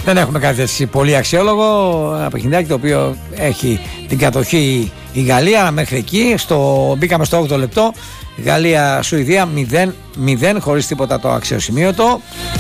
Δεν έχουμε κάτι έτσι πολύ αξιόλογο. Ένα παιχνιδάκι το οποίο έχει την κατοχή η Γαλλία μέχρι εκεί. Μπήκαμε στο 8ο λεπτό. Γαλλία-Σουηδία 0-0 χωρίς τίποτα το αξιοσημείωτο.